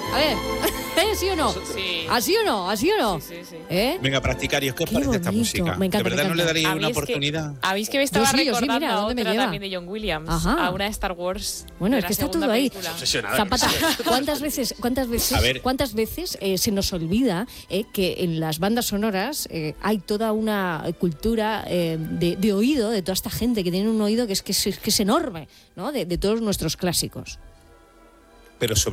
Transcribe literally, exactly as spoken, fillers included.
A ver, ¿sí o no? Sí. ¿Así o no? ¿Así o no? Sí, sí, sí. ¿Eh? Venga, practicarios, ¿qué os Qué parece esta bonito. música? Me encanta, ¿De verdad me no le encanta. daría A una mí es que- oportunidad? ¿Habéis que me estaba Yo sí, yo sí, recordando mira, a ¿dónde me otra lleva? también de John Williams? Ajá. A una de Star Wars. Bueno, de es la que está segunda todo ahí. película. Obsesionada. Zapata, ¿cuántas veces, cuántas A veces, ver. cuántas veces eh, se nos olvida eh, que en las bandas sonoras eh, hay toda una cultura eh, de, de oído de toda esta gente que tiene un oído que es que es, que es enorme, ¿no? De, de todos nuestros clásicos. Pero sobre